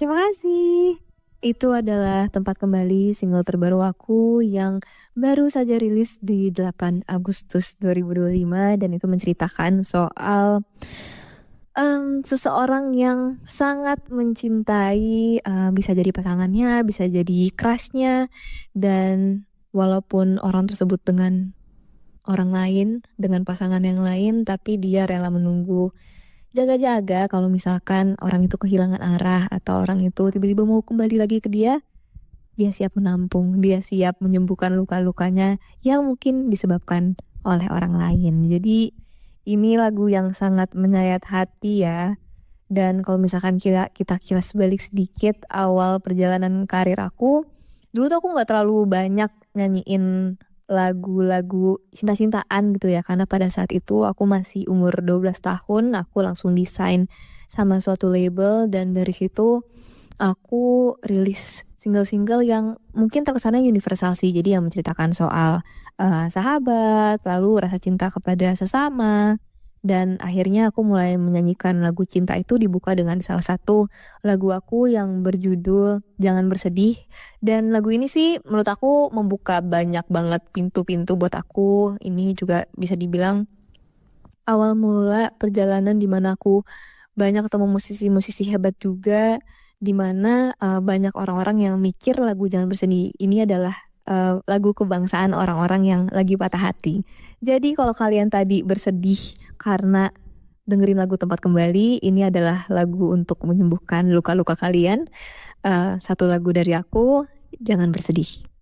Terima kasih. Itu adalah Tempat Kembali, single terbaru aku yang baru saja rilis di 8 Agustus 2025 dan itu menceritakan soal, seseorang yang sangat mencintai, bisa jadi pasangannya, bisa jadi crush-nya, dan walaupun orang tersebut dengan orang lain, dengan pasangan yang lain, tapi dia rela menunggu. Jaga-jaga kalau misalkan orang itu kehilangan arah atau orang itu tiba-tiba mau kembali lagi ke dia, dia siap menampung, dia siap menyembuhkan luka-lukanya yang mungkin disebabkan oleh orang lain. Jadi ini lagu yang sangat menyayat hati ya. Dan kalau misalkan kita kilas balik sedikit awal perjalanan karir aku, dulu tuh aku nggak terlalu banyak nyanyiin lagu-lagu cinta-cintaan gitu ya, karena pada saat itu aku masih umur 12 tahun, aku langsung desain sama suatu label dan dari situ aku rilis single-single yang mungkin terkesannya universal sih. Jadi yang menceritakan soal, sahabat, lalu rasa cinta kepada sesama, dan akhirnya aku mulai menyanyikan lagu cinta itu dibuka dengan salah satu lagu aku yang berjudul Jangan Bersedih. Dan lagu ini sih menurut aku membuka banyak banget pintu-pintu buat aku. Ini juga bisa dibilang awal mula perjalanan di mana aku banyak ketemu musisi-musisi hebat juga, di mana, banyak orang-orang yang mikir lagu Jangan Bersedih ini adalah, lagu kebangsaan orang-orang yang lagi patah hati. Jadi kalau kalian tadi bersedih karena dengerin lagu Tempat Kembali, ini adalah lagu untuk menyembuhkan luka-luka kalian. Satu lagu dari aku, Jangan Bersedih.